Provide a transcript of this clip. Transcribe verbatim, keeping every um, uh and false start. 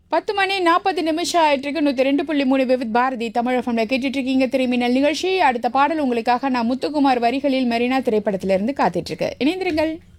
பத்து மணி நாற்பது நிமிஷம் ஆயிட்டிருக்கு. நூற்றி ரெண்டு புள்ளி மூணு விவித் பாரதி தமிழகம்ல கேட்டுட்டு இருக்கீங்க திரும்பினல் நிகழ்ச்சி. அடுத்த பாடல் உங்களுக்காக நான் முத்துக்குமார் வரிகளில் மெரினா திரைப்படத்திலிருந்து காத்துட்டு இருக்கு. இணைந்திருங்கள்.